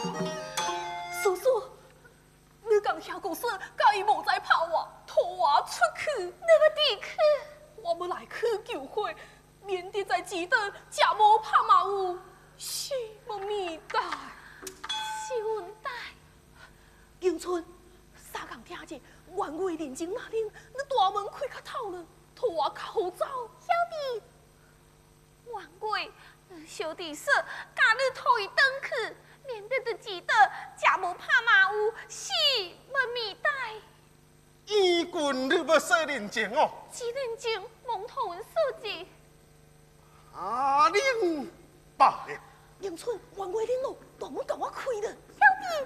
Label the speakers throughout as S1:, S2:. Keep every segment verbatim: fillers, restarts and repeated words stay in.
S1: 叔叔，你讲遐个事，甲伊无再拍我，拖我出去，你要
S2: 地去？
S1: 我要来去救火，免得在基德食无拍嘛有，死无面带。
S2: 是稳带。
S1: 迎春，三更听见员外认真那令，你大门开较透了，拖我较好走。
S2: 小弟，员外，小弟说，假日拖伊转去，免得在基德食无拍嘛有，死无面带。
S3: 义军，你要说认真哦。
S2: 只认真，蒙头文数字。
S3: 啊，恁罢了。
S1: 迎春，员外恁路，大门甲我开了。
S2: 小弟。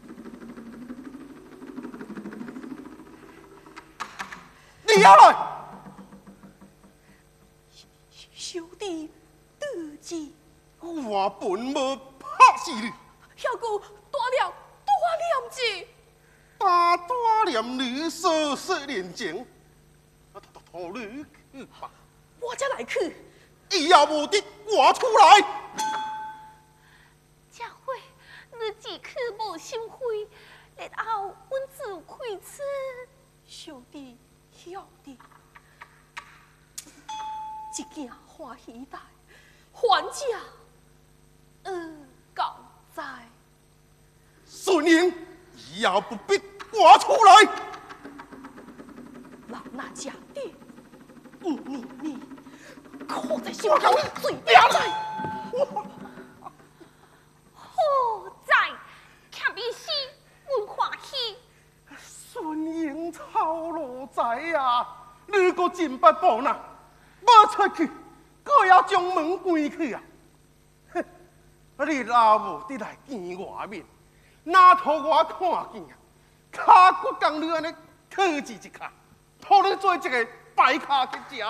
S3: 你要来，
S1: 小弟得志，
S3: 我本无拍死你，
S1: 遐个大念大念字，
S3: 大大念你说说认真，啊，拖拖你去吧。
S1: 我才来去。
S3: 以后无得我出来。
S2: 佳慧，你只去无心灰，日后阮自有开支。
S1: 小弟晓得，一件欢喜带，还者呃告哉。
S3: 顺英，以后不必我出来。
S1: 老衲家爹，五年年，刻在心头最悲哉。
S2: 好在，欠伊死，阮欢喜。
S3: 顺英操路仔啊，你个真不保呐！要出去，搁要将门关起啊！哼，你老母得来见外面，哪托我看见啊？骹骨讲你安尼讨钱一卡，托你做一个白卡去食。